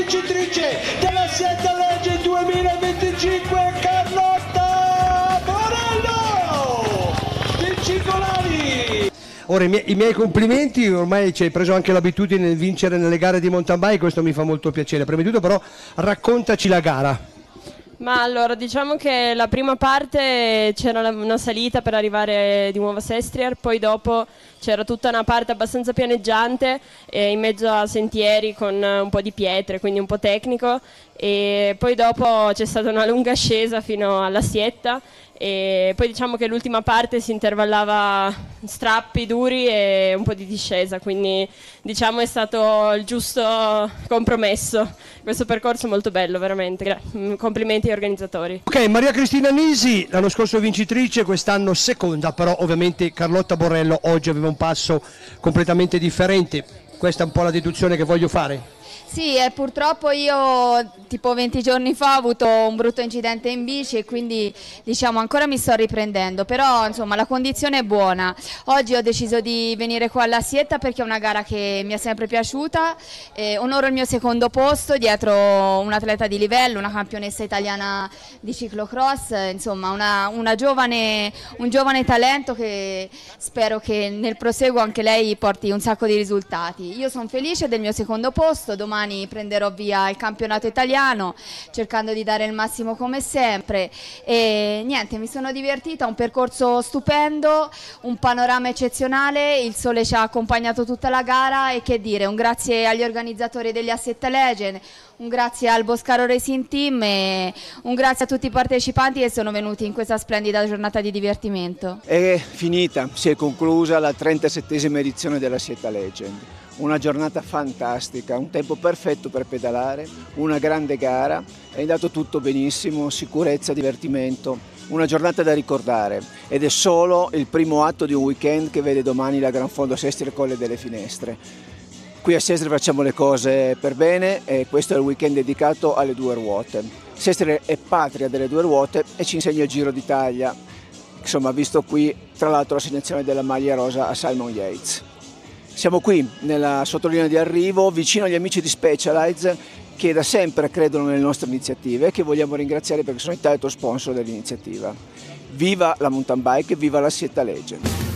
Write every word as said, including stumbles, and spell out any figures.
vincitrice della Sietta Legge duemilaventicinque, Carlotta Borello, vincicolari. Ora i miei, i miei complimenti, ormai ci hai preso anche l'abitudine di vincere nelle gare di mountain bike, questo mi fa molto piacere. Prima di tutto però raccontaci la gara. Ma allora, diciamo che la prima parte c'era una salita per arrivare di nuovo a Sestrier, poi dopo c'era tutta una parte abbastanza pianeggiante e in mezzo a sentieri con un po' di pietre, quindi un po' tecnico, e poi dopo c'è stata una lunga ascesa fino alla Sietta e poi diciamo che l'ultima parte si intervallava strappi duri e un po' di discesa, quindi diciamo è stato il giusto compromesso. Questo percorso molto bello, veramente. Gra- complimenti agli organizzatori. Ok, Maria Cristina Nisi, l'anno scorso vincitrice, quest'anno seconda, però ovviamente Carlotta Borello oggi aveva un passo completamente differente. Questa è un po' la deduzione che voglio fare. Sì, e purtroppo io tipo venti giorni fa ho avuto un brutto incidente in bici e quindi diciamo ancora mi sto riprendendo, però insomma la condizione è buona. Oggi ho deciso di venire qua alla Sietta perché è una gara che mi è sempre piaciuta, eh, onoro il mio secondo posto dietro un atleta di livello, una campionessa italiana di ciclocross, insomma una, una giovane, un giovane talento che spero che nel proseguo anche lei porti un sacco di risultati. Io sono felice del mio secondo posto, domani prenderò via il campionato italiano cercando di dare il massimo come sempre e niente, mi sono divertita, un percorso stupendo, un panorama eccezionale, il sole ci ha accompagnato tutta la gara e che dire, un grazie agli organizzatori degli Asset Legend, un grazie al Boscaro Racing Team e un grazie a tutti i partecipanti che sono venuti in questa splendida giornata di divertimento. È finita, si è conclusa la trentasettesima edizione della Asset Legend. Una giornata fantastica, un tempo perfetto per pedalare, una grande gara, è andato tutto benissimo, sicurezza, divertimento, una giornata da ricordare ed è solo il primo atto di un weekend che vede domani la Gran Fondo Sestriere Colle delle Finestre. Qui a Sestriere facciamo le cose per bene e questo è il weekend dedicato alle due ruote. Sestriere è patria delle due ruote e ci insegna il Giro d'Italia, insomma visto qui tra l'altro l'assegnazione della maglia rosa a Simon Yates. Siamo qui nella sottolinea di arrivo, vicino agli amici di Specialized che da sempre credono nelle nostre iniziative e che vogliamo ringraziare perché sono il title sponsor dell'iniziativa. Viva la mountain bike e viva la Sietta Legend!